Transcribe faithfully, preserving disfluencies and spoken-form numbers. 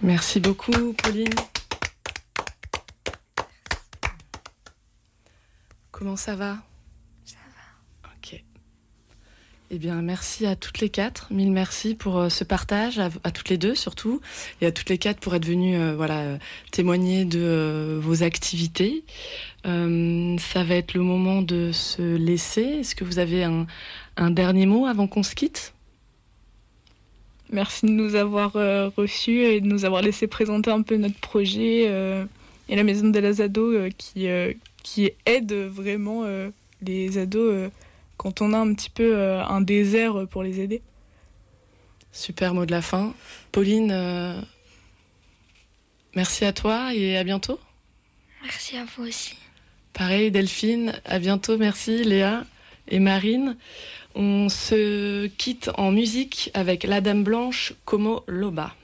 Merci beaucoup, Pauline. Comment ça va ? Ça va. Ok. Eh bien, merci à toutes les quatre. Mille merci pour euh, ce partage, à, à toutes les deux surtout, et à toutes les quatre pour être venues euh, voilà, euh, témoigner de euh, vos activités. Euh, ça va être le moment de se laisser. Est-ce que vous avez un, un dernier mot avant qu'on se quitte ? Merci de nous avoir euh, reçus et de nous avoir laissé présenter un peu notre projet euh, et la maison de la ados euh, qui, euh, qui aide vraiment euh, les ados euh, quand on a un petit peu euh, un désert pour les aider. Super mot de la fin. Pauline, euh, merci à toi et à bientôt. Merci à vous aussi. Pareil, Delphine, à bientôt, merci. Léa et Marine. On se quitte en musique avec la Dame Blanche, Como Loba.